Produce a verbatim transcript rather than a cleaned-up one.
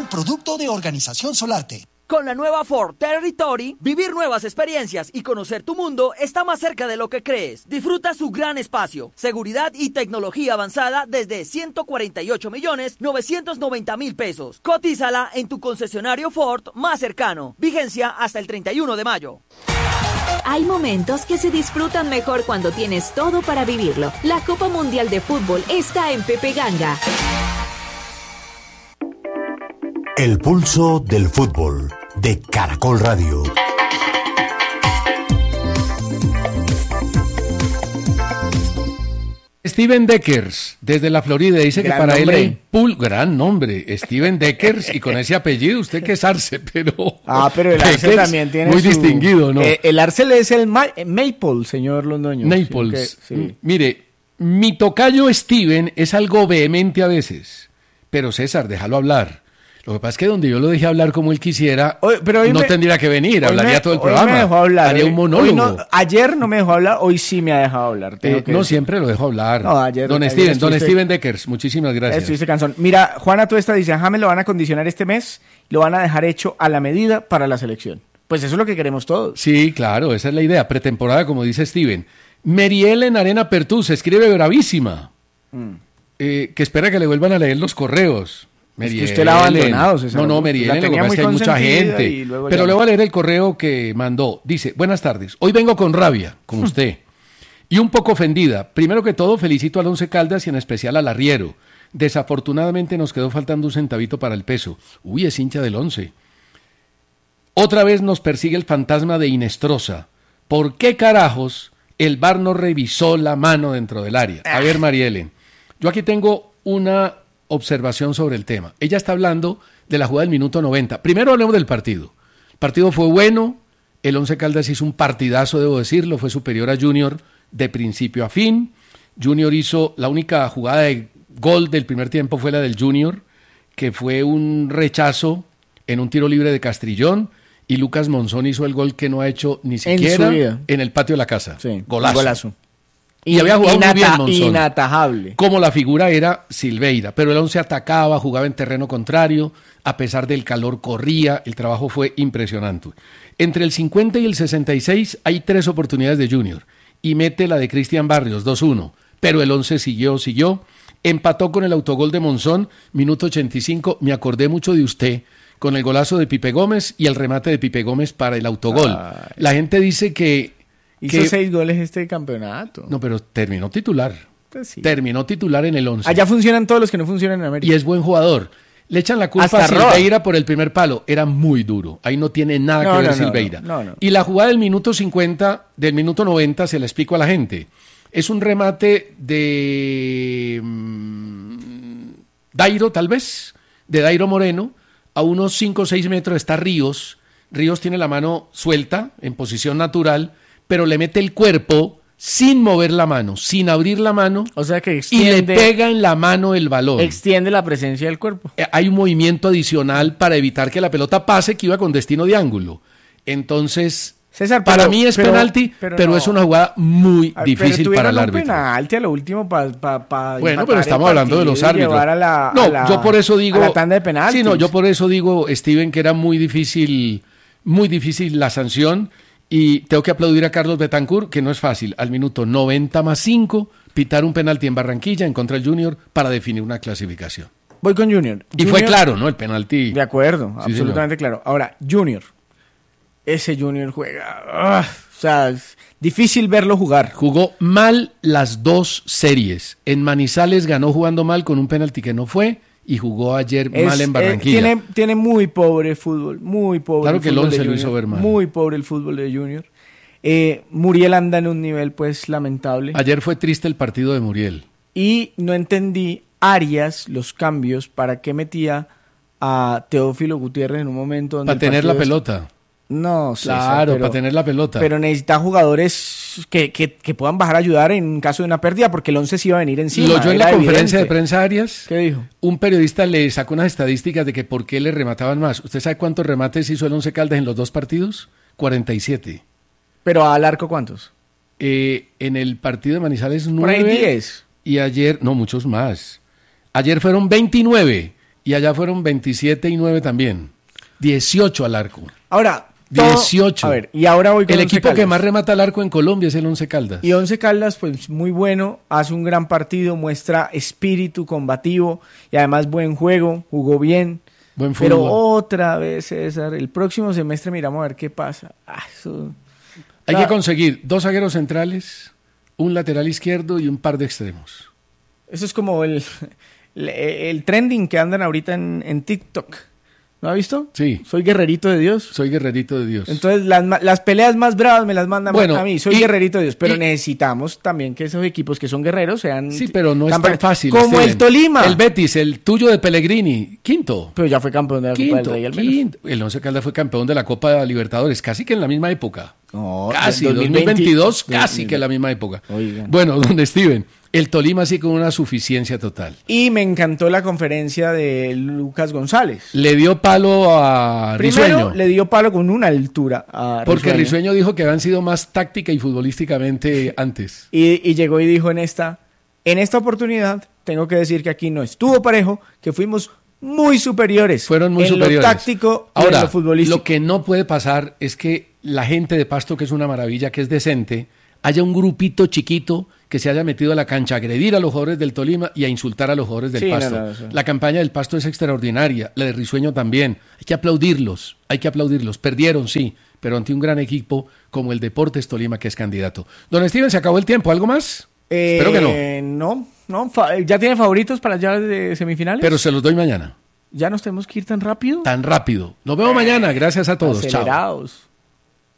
producto de Organización Solarte. Con la nueva Ford Territory, vivir nuevas experiencias y conocer tu mundo está más cerca de lo que crees. Disfruta su gran espacio, seguridad y tecnología avanzada desde ciento cuarenta y ocho millones novecientos noventa mil pesos. Cotízala en tu concesionario Ford más cercano. Vigencia hasta el treinta y uno de mayo. Hay momentos que se disfrutan mejor cuando tienes todo para vivirlo. La Copa Mundial de Fútbol está en Pepe Ganga. El pulso del fútbol de Caracol Radio. Steven Deckers, desde la Florida, dice gran que para nombre. Él el pool, gran nombre, Steven Deckers, y con ese apellido, usted que es Arce, pero... Ah, pero el Arce también tiene muy su... distinguido, ¿no? Eh, el Arce es el Ma- Maple, señor Londoño. Naples. Sí, que, sí. Mire, mi tocayo Steven es algo vehemente a veces, pero César, déjalo hablar. Lo que pasa es que donde yo lo dejé hablar como él quisiera, hoy, pero hoy no me, tendría que venir, hablaría me, todo el programa. Hoy me dejó hablar, haría un monólogo. No, ayer no me dejó hablar, hoy sí me ha dejado hablar. Eh, no, decir. Siempre lo dejo hablar. No, ayer, don ayer Steven, estuviste, don Steven Deckers, muchísimas gracias. Estuviste cansón. Mira, Juana Tuesta dice, a James lo van a condicionar este mes, lo van a dejar hecho a la medida para la selección. Pues eso es lo que queremos todos. Sí, claro, esa es la idea, pretemporada, como dice Steven. Meriel en Arena Pertú se escribe bravísima, mm. eh, que espera que le vuelvan a leer los correos. Merielen. Es que usted la ha abandonado, César. No, no, Merielen, lo que pasa es que hay mucha gente. Pero ya... le voy a leer el correo que mandó. Dice, buenas tardes, hoy vengo con rabia, con usted, y un poco ofendida. Primero que todo, felicito al Once Caldas y en especial al Arriero. Desafortunadamente nos quedó faltando un centavito para el peso. Uy, es hincha del Once. Otra vez nos persigue el fantasma de Inestrosa. ¿Por qué carajos el V A R no revisó la mano dentro del área? A ver, Marielen, yo aquí tengo una... observación sobre el tema. Ella está hablando de la jugada del minuto noventa. Primero hablemos del partido. El partido fue bueno, el Once Caldas hizo un partidazo, debo decirlo, fue superior a Junior de principio a fin. Junior hizo, la única jugada de gol del primer tiempo fue la del Junior, que fue un rechazo en un tiro libre de Castrillón, y Lucas Monzón hizo el gol que no ha hecho ni siquiera en, en el patio de la casa. Sí, golazo. golazo. Y había jugado Inata- muy bien Monzón. Inatajable. Como la figura era Silveira, pero el Once atacaba, jugaba en terreno contrario, a pesar del calor corría, el trabajo fue impresionante. Entre el cincuenta y el sesenta y seis hay tres oportunidades de Junior, y mete la de Cristian Barrios, dos uno, pero el Once siguió, siguió, empató con el autogol de Monzón, minuto ochenta y cinco, me acordé mucho de usted, con el golazo de Pipe Gómez y el remate de Pipe Gómez para el autogol. Ay. La gente dice que... Hizo que, seis goles este campeonato. No, pero terminó titular. Pues sí. Terminó titular en el once. Allá funcionan todos los que no funcionan en América. Y es buen jugador. Le echan la culpa Hasta a Silveira Roa. Por el primer palo. Era muy duro. Ahí no tiene nada no, que ver no, Silveira. No, no, no. Y la jugada del minuto cincuenta, del minuto noventa, se la explico a la gente. Es un remate de mmm, Dairo, tal vez, de Dairo Moreno. A unos cinco o seis metros está Ríos. Ríos tiene la mano suelta, en posición natural, pero le mete el cuerpo sin mover la mano, sin abrir la mano, o sea que extiende, y le pega en la mano el balón. Extiende la presencia del cuerpo. Hay un movimiento adicional para evitar que la pelota pase, que iba con destino de ángulo. Entonces, César, pero, para mí es pero, penalti, pero, pero no. Es una jugada muy ver, difícil para el árbitro. Pero penalti a lo último para pa, pa Bueno, pero estamos hablando de los árbitros. A la, no, a la, yo por eso digo, a la tanda de penaltis. Sí, no, yo por eso digo, Steven, que era muy difícil, muy difícil la sanción. Y tengo que aplaudir a Carlos Betancourt, que no es fácil, al minuto noventa más cinco, pitar un penalti en Barranquilla en contra del Junior para definir una clasificación. Voy con Junior. Y Junior, fue claro, ¿no? El penalti. De acuerdo, sí, absolutamente señor. Claro. Ahora, Junior. Ese Junior juega... Uh, o sea, es difícil verlo jugar. Jugó mal las dos series. En Manizales ganó jugando mal con un penalti que no fue... y jugó ayer es, mal en Barranquilla. Eh, tiene, tiene muy pobre fútbol, muy pobre. Claro el que el once lo hizo ver mal. Muy pobre el fútbol de Junior. Eh, Muriel anda en un nivel pues lamentable. Ayer fue triste el partido de Muriel. Y no entendí Arias, los cambios, para qué metía a Teófilo Gutiérrez en un momento donde... Para tener la pelota. No, César, claro, pero, para tener la pelota. Pero necesita jugadores que, que, que puedan bajar a ayudar en caso de una pérdida, porque el once se iba a venir encima. Lo oyó en la evidente. conferencia de prensa Arias. ¿Qué dijo? Un periodista le sacó unas estadísticas de que por qué le remataban más. ¿Usted sabe cuántos remates hizo el Once Caldas en los dos partidos? cuarenta y siete. ¿Pero al arco cuántos? Eh, en el partido de Manizales nueve. Por ahí diez. Y ayer, no, muchos más. Ayer fueron veintinueve. y allá fueron veintisiete y nueve también. dieciocho al arco. Ahora, dieciocho. Todo, a ver, y ahora voy con el Once equipo Caldas. que más remata al arco en Colombia es el Once Caldas. Y Once Caldas, pues muy bueno, hace un gran partido, muestra espíritu combativo y además buen juego, jugó bien. Buen fútbol. Pero otra vez, César, el próximo semestre miramos a ver qué pasa. Ah, eso... Hay ah, que conseguir dos zagueros centrales, un lateral izquierdo y un par de extremos. Eso es como el, el, el trending que andan ahorita en, en TikTok. ¿No ha visto? Sí. Soy guerrerito de Dios. Soy guerrerito de Dios. Entonces, las, las peleas más bravas me las mandan bueno, a mí. Soy y, guerrerito de Dios. Pero y, necesitamos también que esos equipos que son guerreros sean... Sí, pero no es campeones. tan fácil. Como Steven. el Tolima. El Betis, el tuyo de Pellegrini, quinto. Pero ya fue campeón de la Quinto, Copa del Rey al menos. quinto. El Once Caldas fue campeón de la Copa Libertadores, casi que en la misma época. No, casi, dos mil veinte, dos mil veintidós, casi dos mil veinte. que en la misma época. Oigan. Bueno, don Steven, el Tolima sí con una suficiencia total. Y me encantó la conferencia de Lucas González. Le dio palo a Primero Risueño. le dio palo con una altura a Porque Risueño. Risueño dijo que habían sido más táctica y futbolísticamente antes. Y, y llegó y dijo en esta, en esta oportunidad, tengo que decir que aquí no estuvo parejo, que fuimos muy superiores. Fueron muy en superiores. lo táctico y Ahora, en lo futbolístico. lo que no puede pasar es que la gente de Pasto, que es una maravilla, que es decente, haya un grupito chiquito que se haya metido a la cancha a agredir a los jugadores del Tolima y a insultar a los jugadores del Sí, Pasto. no, no, sí. La campaña del Pasto es extraordinaria, la de Risueño también. Hay que aplaudirlos, hay que aplaudirlos. Perdieron, sí, pero ante un gran equipo como el Deportes Tolima, que es candidato. Don Steven, se acabó el tiempo. ¿Algo más? Eh, Espero que no. No, no. Fa- ¿Ya tiene favoritos para ya de semifinales? Pero se los doy mañana. ¿Ya nos tenemos que ir tan rápido? Tan rápido. Nos vemos mañana. Gracias a todos. Chao. Acelerados.